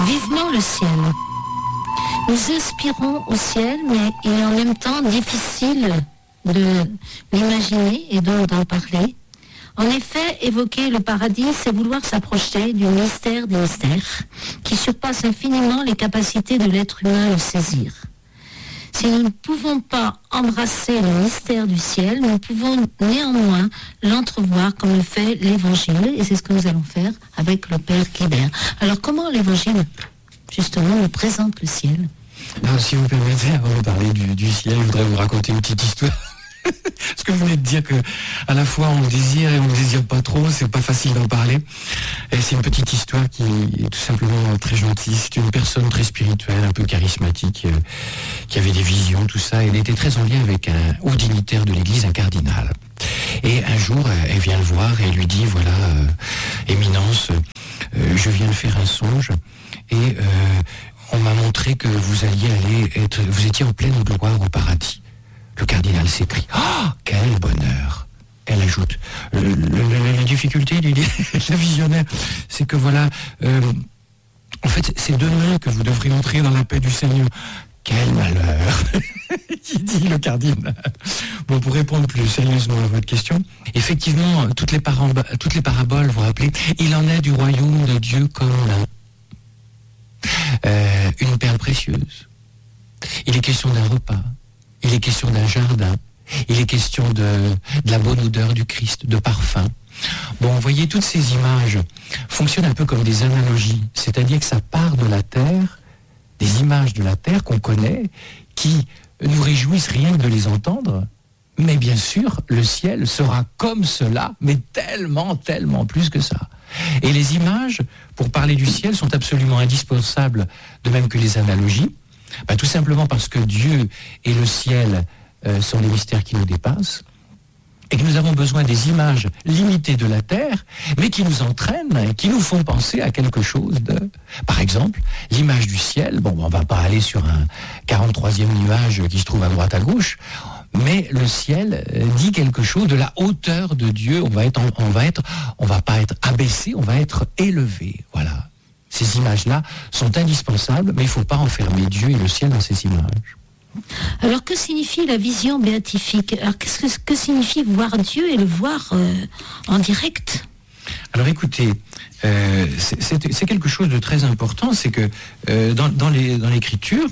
vivement le ciel. Nous aspirons au ciel, mais il est en même temps difficile de l'imaginer et donc d'en parler. En effet, évoquer le paradis, c'est vouloir s'approcher du mystère des mystères, qui surpasse infiniment les capacités de l'être humain à le saisir. Si nous ne pouvons pas embrasser le mystère du ciel, nous pouvons néanmoins l'entrevoir comme le fait l'Évangile, et c'est ce que nous allons faire avec le Père Guibert. Alors comment l'Évangile, justement, nous présente le ciel ? Alors, si vous permettez, avant de parler du ciel, je voudrais vous raconter une petite histoire. Parce que vous venez de dire que à la fois on le désire et on ne le désire pas trop, c'est pas facile d'en parler. Et c'est une petite histoire qui est tout simplement très gentille. C'est une personne très spirituelle, un peu charismatique, qui avait des visions, tout ça. Elle était très en lien avec un haut dignitaire de l'église, un cardinal. Et un jour, elle vient le voir et lui dit, voilà, Éminence, je viens de faire un songe et on m'a montré que vous étiez en pleine gloire au paradis. Le cardinal s'écrie, « Oh, quel bonheur !» Elle ajoute, la difficulté, lui dit la visionnaire, c'est que voilà, en fait, c'est demain que vous devrez entrer dans la paix du Seigneur. Quel malheur qui dit le cardinal. Bon, pour répondre plus sérieusement à votre question, effectivement, toutes les paraboles vont rappeler, il en est du royaume de Dieu comme une perle précieuse. Il est question d'un repas. Il est question d'un jardin, il est question de la bonne odeur du Christ, de parfum. Bon, vous voyez, toutes ces images fonctionnent un peu comme des analogies, c'est-à-dire que ça part de la terre, des images de la terre qu'on connaît, qui nous réjouissent rien que de les entendre, mais bien sûr, le ciel sera comme cela, mais tellement, tellement plus que ça. Et les images, pour parler du ciel, sont absolument indispensables, de même que les analogies. Tout simplement parce que Dieu et le ciel sont des mystères qui nous dépassent et que nous avons besoin des images limitées de la terre, mais qui nous entraînent, qui nous font penser à quelque chose de... Par exemple, l'image du ciel, bon, on ne va pas aller sur un 43e nuage qui se trouve à droite à gauche, mais le ciel dit quelque chose de la hauteur de Dieu. On va pas être abaissé, on va être élevé, voilà. Ces images-là sont indispensables, mais il ne faut pas enfermer Dieu et le ciel dans ces images. Alors, que signifie la vision béatifique ? Alors, que signifie voir Dieu et le voir en direct ? Alors, écoutez, c'est quelque chose de très important, c'est que dans l'Écriture,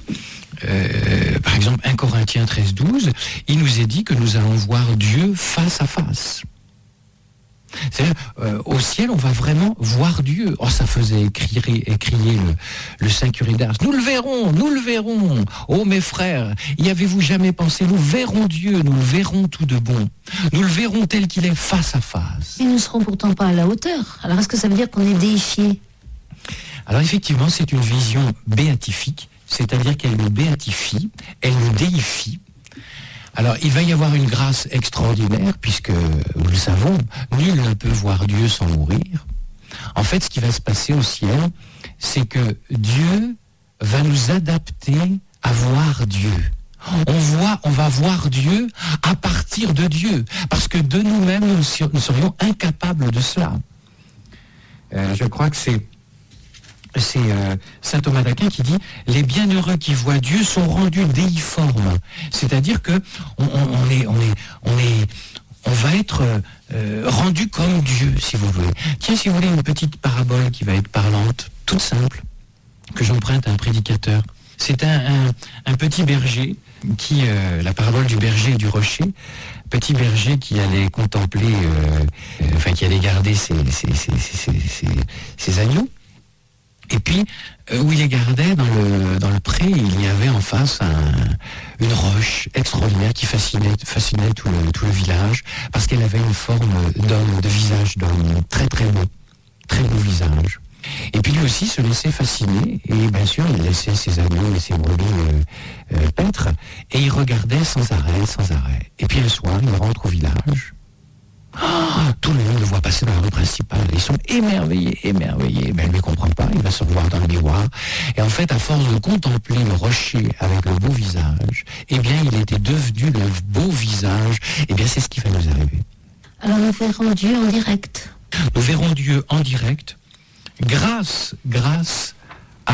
par exemple, 1 Corinthiens 13-12, il nous est dit que nous allons voir Dieu face à face. C'est-à-dire, au ciel, on va vraiment voir Dieu. Oh, ça faisait crier le saint curé d'Ars. Nous le verrons. Oh, mes frères, y avez-vous jamais pensé ? Nous verrons Dieu, nous le verrons tout de bon. Nous le verrons tel qu'il est, face à face. Et nous ne serons pourtant pas à la hauteur. Alors, est-ce que ça veut dire qu'on est déifié ? Alors, effectivement, c'est une vision béatifique, c'est-à-dire qu'elle nous béatifie, elle nous déifie. Alors, il va y avoir une grâce extraordinaire, puisque, nous le savons, nul ne peut voir Dieu sans mourir. En fait, ce qui va se passer au ciel, c'est que Dieu va nous adapter à voir Dieu. On va voir Dieu à partir de Dieu, parce que de nous-mêmes, nous serions incapables de cela. Je crois que c'est saint Thomas d'Aquin qui dit « Les bienheureux qui voient Dieu sont rendus déiformes ». C'est-à-dire que on va être rendu comme Dieu, si vous voulez. Tiens, si vous voulez, une petite parabole qui va être parlante, toute simple, que j'emprunte à un prédicateur. C'est un petit berger qui, la parabole du berger et du rocher, petit berger qui allait contempler, qui allait garder ses agneaux. Et puis, où il les gardait, dans le pré, il y avait en face une roche extraordinaire qui fascinait tout le village, parce qu'elle avait une forme d'homme, de visage d'homme, très très beau visage. Et puis lui aussi se laissait fasciner, et bien sûr, il laissait ses agneaux et ses brebis paître, et il regardait sans arrêt. Et puis un soir, il rentre au village. Tout le monde le voit passer dans la rue principale. Ils sont émerveillés. Mais lui ne comprend pas, il va se revoir dans le miroir. Et en fait, à force de contempler le rocher avec le beau visage, eh bien, il était devenu le beau visage. Eh bien, c'est ce qui va nous arriver. Alors, nous verrons Dieu en direct. Nous verrons Dieu en direct grâce à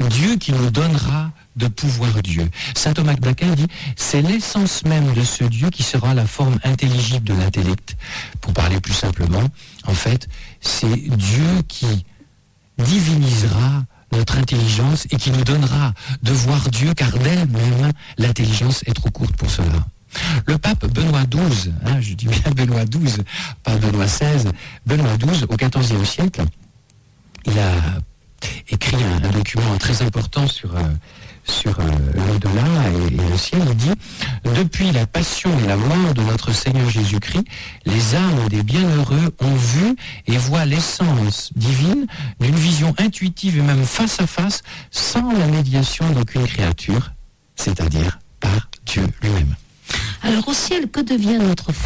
Dieu qui nous donnera de pouvoir Dieu. Saint Thomas d'Aquin dit, c'est l'essence même de ce Dieu qui sera la forme intelligible de l'intellect. Pour parler plus simplement, en fait, c'est Dieu qui divinisera notre intelligence et qui nous donnera de voir Dieu, car d'elle-même, l'intelligence est trop courte pour cela. Le pape Benoît XII, je dis bien Benoît XII, pas Benoît XVI, Benoît XII, au XIVe siècle, il a écrit un document très important sur l'au-delà et le ciel. Il dit, depuis la passion et la mort de notre Seigneur Jésus-Christ, les âmes des bienheureux ont vu et voient l'essence divine d'une vision intuitive et même face à face, sans la médiation d'aucune créature, c'est-à-dire par Dieu lui-même. Alors au ciel, que devient notre foi ?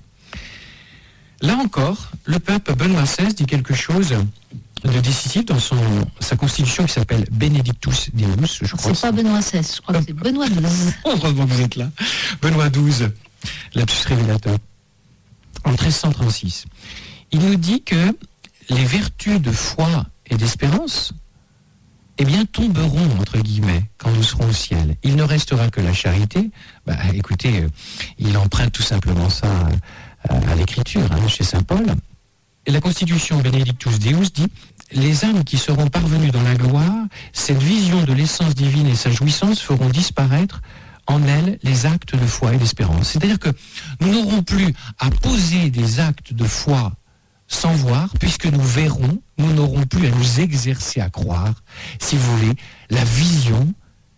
Là encore, le pape Benoît XVI dit quelque chose de décisif dans sa constitution qui s'appelle Benedictus Deus, je crois. C'est pas Benoît XVI, je crois que c'est Benoît XII. Heureusement que vous êtes là. Benoît XII, lapsus révélateur. En 1336, il nous dit que les vertus de foi et d'espérance, tomberont, entre guillemets, quand nous serons au ciel. Il ne restera que la charité. Écoutez, il emprunte tout simplement ça à l'écriture, chez saint Paul. Et la constitution Benedictus Deus dit, les âmes qui seront parvenues dans la gloire, cette vision de l'essence divine et sa jouissance feront disparaître en elles les actes de foi et d'espérance. C'est-à-dire que nous n'aurons plus à poser des actes de foi sans voir, puisque nous verrons, nous n'aurons plus à nous exercer à croire. Si vous voulez, la vision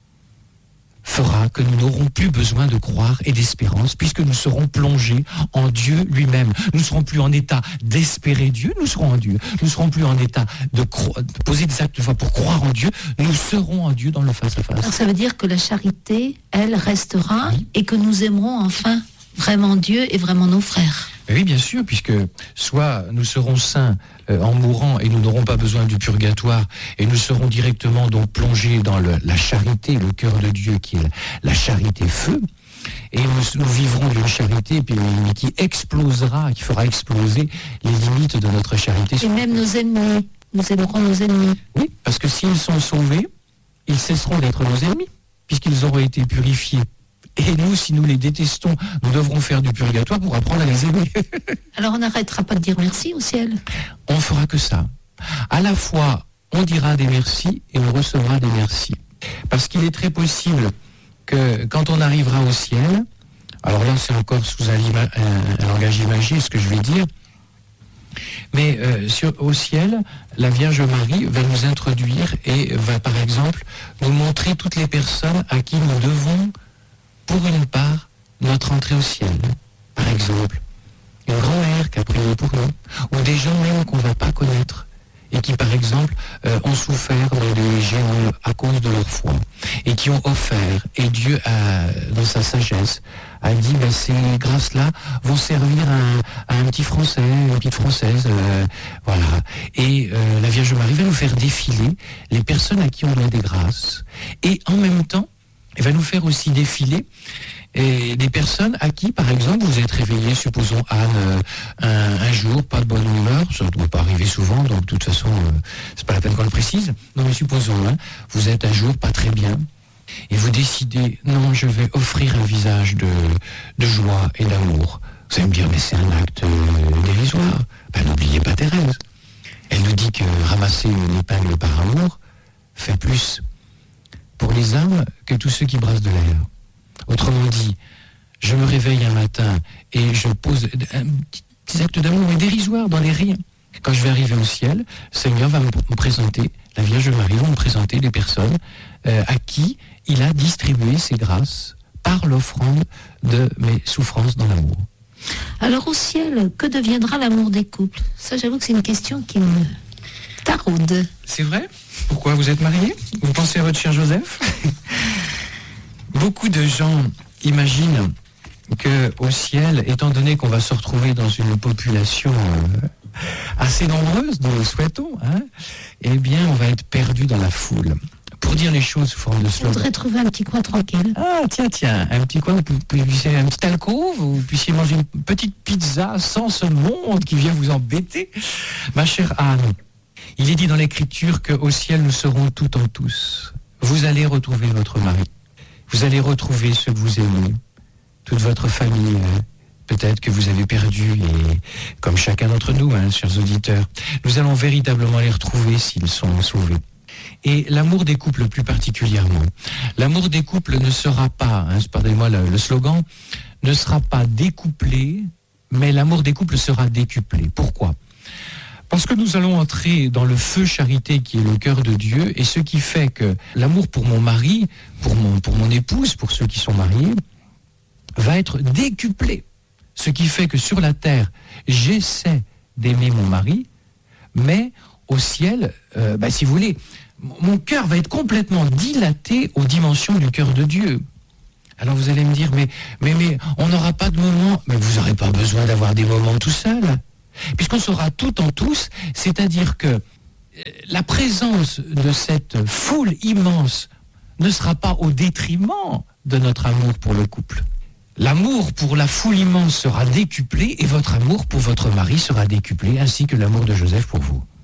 fera que nous n'aurons plus besoin de croire et d'espérance, puisque nous serons plongés en Dieu lui-même. Nous ne serons plus en état d'espérer Dieu, nous serons en Dieu. Nous ne serons plus en état de poser des actes de foi pour croire en Dieu, nous serons en Dieu dans le face-à-face. Alors ça veut dire que la charité, elle, restera, oui, et que nous aimerons enfin vraiment Dieu et vraiment nos frères. Oui, bien sûr, puisque soit nous serons saints en mourant et nous n'aurons pas besoin du purgatoire et nous serons directement donc plongés dans la charité, le cœur de Dieu qui est la charité feu, et nous vivrons d'une charité qui explosera, qui fera exploser les limites de notre charité. Et même nos ennemis, nous aimerons nos ennemis. Oui, parce que s'ils sont sauvés, ils cesseront d'être nos ennemis, puisqu'ils auront été purifiés. Et nous, si nous les détestons, nous devrons faire du purgatoire pour apprendre à les aimer. Alors on n'arrêtera pas de dire merci au ciel. On fera que ça. À la fois, on dira des merci et on recevra des merci. Parce qu'il est très possible que quand on arrivera au ciel, alors là c'est encore sous un langage imagé ce que je vais dire, mais au ciel, la Vierge Marie va nous introduire et va par exemple nous montrer toutes les personnes à qui nous devons pour une part, notre entrée au ciel. Par exemple, une grand-mère qui a prié pour nous, ou des gens même qu'on ne va pas connaître, et qui, par exemple, ont souffert des géants à cause de leur foi, et qui ont offert, et Dieu, dans sa sagesse, a dit, ces grâces-là vont servir à un petit Français, une petite Française, voilà. Et la Vierge Marie va nous faire défiler les personnes à qui on doit des grâces, et en même temps, elle va nous faire aussi défiler des personnes à qui, par exemple, vous êtes réveillé, supposons Anne, un jour, pas de bonne humeur, ça ne doit pas arriver souvent, donc de toute façon, c'est pas la peine qu'on le précise. Non, mais supposons, vous êtes un jour pas très bien, et vous décidez, non, je vais offrir un visage de joie et d'amour. Vous allez me dire, mais c'est un acte dérisoire. N'oubliez pas Thérèse. Elle nous dit que ramasser une épingle par amour fait plus pour les âmes que tous ceux qui brassent de l'air. Autrement dit, je me réveille un matin et je pose un petit acte d'amour, mais dérisoire, dans les rien. Quand je vais arriver au ciel, le Seigneur va me présenter, la Vierge Marie va me présenter des personnes à qui il a distribué ses grâces par l'offrande de mes souffrances dans l'amour. Alors au ciel, que deviendra l'amour des couples ? Ça, j'avoue que c'est une question qui me taraude. C'est vrai ? Pourquoi vous êtes marié ? Vous pensez à votre cher Joseph ? Beaucoup de gens imaginent qu'au ciel, étant donné qu'on va se retrouver dans une population assez nombreuse, nous le souhaitons, eh bien, on va être perdu dans la foule. Pour dire les choses sous forme de slogan. On voudrait trouver un petit coin tranquille. Ah, tiens, un petit coin où vous puissiez, un petit alcôve, où vous puissiez manger une petite pizza sans ce monde qui vient vous embêter. Ma chère Anne, Il est dit dans l'Écriture qu'au ciel, nous serons tout en tous. Vous allez retrouver votre mari. Vous allez retrouver ceux que vous aimez. Toute votre famille, peut-être que vous avez perdu, et comme chacun d'entre nous, chers auditeurs, nous allons véritablement les retrouver s'ils sont sauvés. Et l'amour des couples plus particulièrement. L'amour des couples ne sera pas, pardonnez-moi le slogan, ne sera pas découplé, mais l'amour des couples sera décuplé. Pourquoi ? Parce que nous allons entrer dans le feu charité qui est le cœur de Dieu, et ce qui fait que l'amour pour mon mari, pour mon épouse, pour ceux qui sont mariés, va être décuplé. Ce qui fait que sur la terre, j'essaie d'aimer mon mari, mais au ciel, si vous voulez, mon cœur va être complètement dilaté aux dimensions du cœur de Dieu. Alors vous allez me dire, mais on n'aura pas de moments, mais vous n'aurez pas besoin d'avoir des moments tout seul, puisqu'on sera tout en tous, c'est-à-dire que la présence de cette foule immense ne sera pas au détriment de notre amour pour le couple. L'amour pour la foule immense sera décuplé et votre amour pour votre mari sera décuplé, ainsi que l'amour de Joseph pour vous.